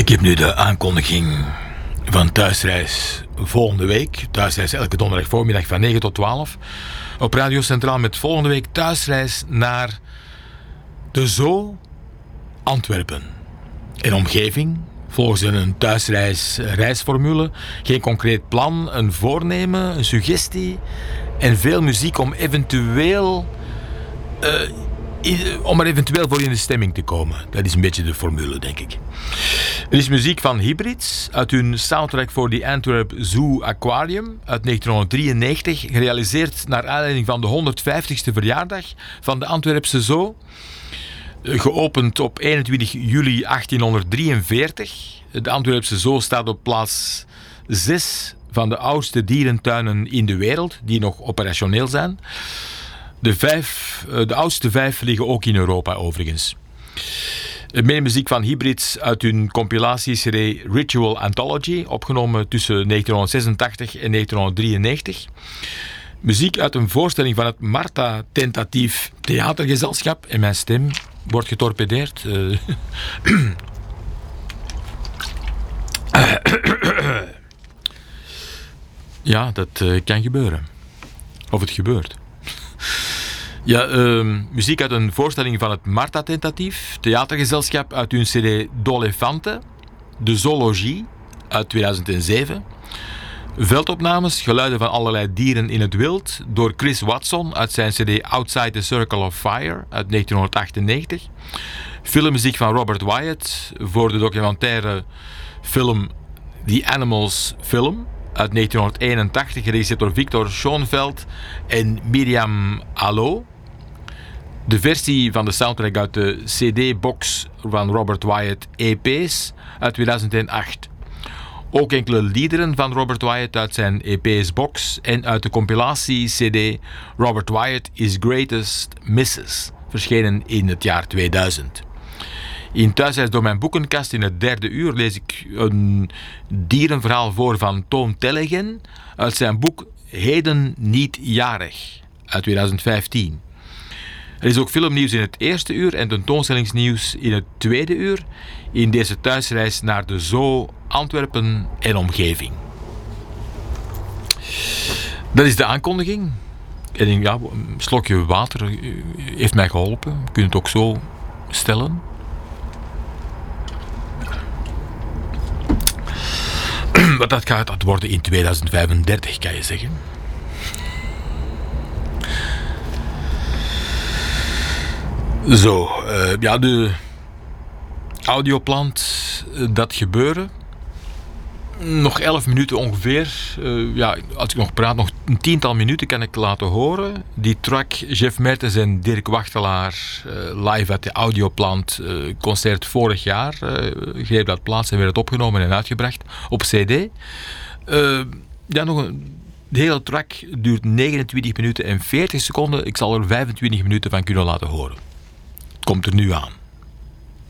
Ik heb nu de aankondiging van thuisreis volgende week. Thuisreis elke donderdag voormiddag van 9 tot 12. Op Radio Centraal met volgende week thuisreis naar de Zoo Antwerpen. En omgeving, volgens een reisformule. Geen concreet plan, een voornemen, een suggestie. En veel muziek om eventueel voor in de stemming te komen. Dat is een beetje de formule, denk ik. Er is muziek van Hybrids uit hun soundtrack voor The Antwerp Zoo Aquarium uit 1993, gerealiseerd naar aanleiding van de 150ste verjaardag van de Antwerpse Zoo. Geopend op 21 juli 1843. De Antwerpse Zoo staat op plaats 6 van de oudste dierentuinen in de wereld, die nog operationeel zijn. De oudste 5 liggen ook in Europa, overigens. Meer muziek van Hybrids uit hun compilatie-cd Ritual Anthology, opgenomen tussen 1986 en 1993. Muziek uit een voorstelling van het Marta Tentatief Theatergezelschap. En mijn stem wordt getorpedeerd. Ja, dat kan gebeuren. Of het gebeurt. Ja, muziek uit een voorstelling van het Marta Tentatief Theatergezelschap uit hun cd D'Olefante, de Zoologie uit 2007. Veldopnames, geluiden van allerlei dieren in het wild door Chris Watson uit zijn cd Outside the Circle of Fire uit 1998. Filmmuziek van Robert Wyatt voor de documentaire film The Animals Film uit 1981, geregisseerd door Victor Schoenveld en Miriam Allo. De versie van de soundtrack uit de CD-box van Robert Wyatt EP's uit 2008. Ook enkele liederen van Robert Wyatt uit zijn EP's-box en uit de compilatie-CD Robert Wyatt is Greatest Misses, verschenen in het jaar 2000. In Thuisreis door mijn boekenkast in het 3e uur lees ik een dierenverhaal voor van Toon Tellegen uit zijn boek Heden niet jarig uit 2015. Er is ook filmnieuws in het 1e uur en tentoonstellingsnieuws in het 2e uur in deze thuisreis naar de Zoo Antwerpen en omgeving. Dat is de aankondiging. En ja, een slokje water heeft mij geholpen. Je kunt het ook zo stellen. Maar dat gaat dat worden in 2035, kan je zeggen. Zo, ja, de audioplant, dat gebeuren. Nog 11 minuten ongeveer. Ja, als ik nog praat, nog een 10-tal minuten kan ik laten horen. Die track Jeff Mertens en Dirk Wachtelaar live uit de Audioplant concert vorig jaar greep dat plaats en werd het opgenomen en uitgebracht op CD. Ja, de hele track duurt 29 minuten en 40 seconden. Ik zal er 25 minuten van kunnen laten horen. Het komt er nu aan.